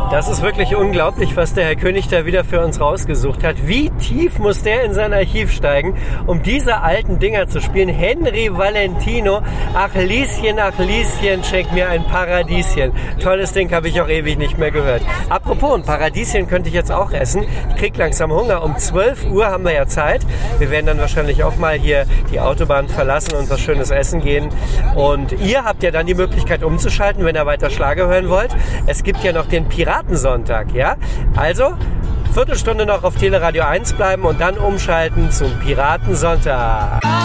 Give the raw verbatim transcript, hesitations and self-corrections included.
Das ist wirklich unglaublich, was der Herr König da wieder für uns rausgesucht hat. Wie tief muss der in sein Archiv steigen, um diese alten Dinger zu spielen? Henry Valentino, ach Lieschen, ach Lieschen, schenk mir ein Paradieschen. Tolles Ding, habe ich auch ewig nicht mehr gehört. Apropos, ein Paradieschen könnte ich jetzt auch essen. Ich krieg langsam Hunger. Um zwölf Uhr haben wir ja Zeit. Wir werden dann wahrscheinlich auch mal hier die Autobahn verlassen und was Schönes essen gehen. Und ihr habt ja dann die Möglichkeit umzuschalten, wenn ihr weiter Schlager hören wollt. Es gibt ja noch den Piratensonntag, ja? Also, Viertelstunde noch auf Teleradio eins bleiben und dann umschalten zum Piratensonntag.